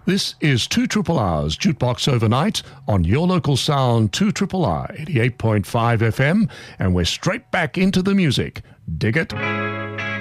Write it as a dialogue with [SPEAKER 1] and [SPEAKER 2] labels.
[SPEAKER 1] This is 2 Triple R's Jukebox Overnight on your local sound 2 R 88.5 FM, and we're straight back into the music. Dig it?